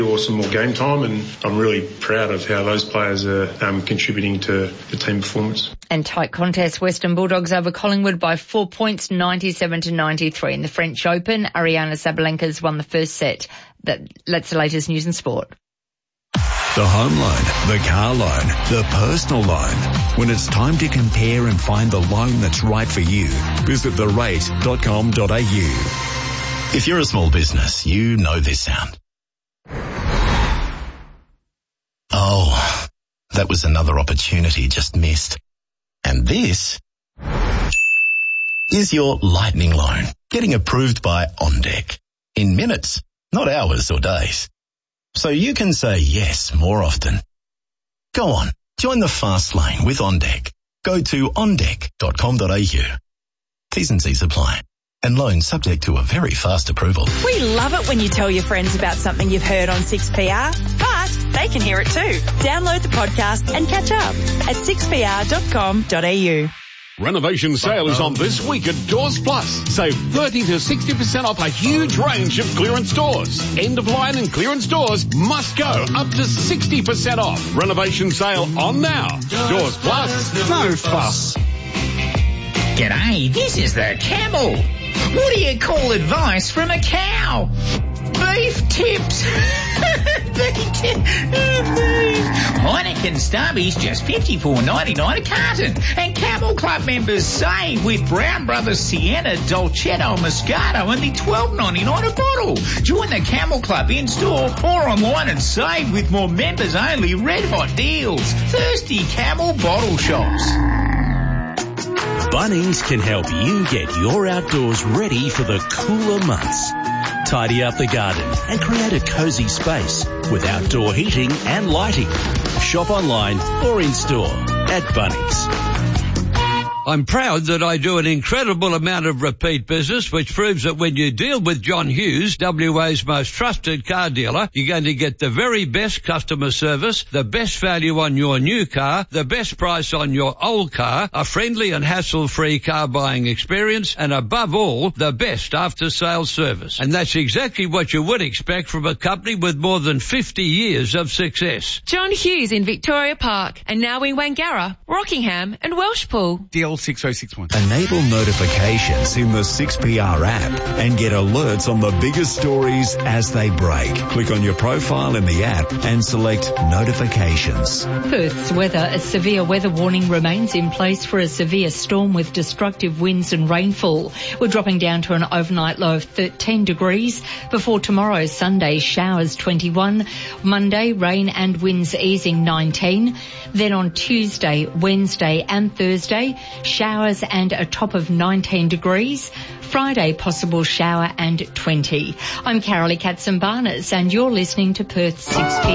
or some more game time, and I'm really proud of how those players are contributing to the team performance. And tight contest, Western Bulldogs over Collingwood by 4 points, 97-93. In the French Open, Ariana Sabalenka's won the first set. That's the latest news and sport. The home loan, the car loan, the personal loan. When it's time to compare and find the loan that's right for you, visit therate.com.au. If you're a small business, you know this sound. Oh, that was another opportunity just missed. And this is your lightning loan, getting approved by OnDeck. In minutes, not hours or days. So you can say yes more often. Go on, join the fast lane with OnDeck. Go to ondeck.com.au. T's and C's apply. And loans subject to a very fast approval. We love it when you tell your friends about something you've heard on 6PR, but they can hear it too. Download the podcast and catch up at 6pr.com.au. Renovation sale is on this week at Doors Plus. Save 30 to 60% off a huge range of clearance doors. End of line and clearance doors must go up to 60% off. Renovation sale on now. Doors Plus, no fuss. G'day, this is the Camel. What do you call advice from a cow? Beef tips. Heineken Stubbies just $54.99 a carton. And Camel Club members save with Brown Brothers Sienna, Dolcetto, Moscato, only $12.99 a bottle. Join the Camel Club in-store or online and save with more members-only red-hot deals. Thirsty Camel bottle shops. Bunnings can help you get your outdoors ready for the cooler months. Tidy up the garden and create a cosy space with outdoor heating and lighting. Shop online or in-store at Bunnings. I'm proud that I do an incredible amount of repeat business, which proves that when you deal with John Hughes, WA's most trusted car dealer, you're going to get the very best customer service, the best value on your new car, the best price on your old car, a friendly and hassle-free car buying experience, and above all, the best after-sales service. And that's exactly what you would expect from a company with more than 50 years of success. John Hughes in Victoria Park, and now in Wangara, Rockingham and Welshpool. DL 6061. Enable notifications in the 6PR app and get alerts on the biggest stories as they break. Click on your profile in the app and select notifications. Perth's weather. A severe weather warning remains in place for a severe storm with destructive winds and rainfall. We're dropping down to an overnight low of 13 degrees. Before tomorrow, Sunday, showers 21. Monday, rain and winds easing 19. Then on Tuesday, Wednesday and Thursday, showers and a top of 19 degrees. Friday, possible shower and 20. I'm Carolee Katzenbarnes and you're listening to Perth 6 p.m.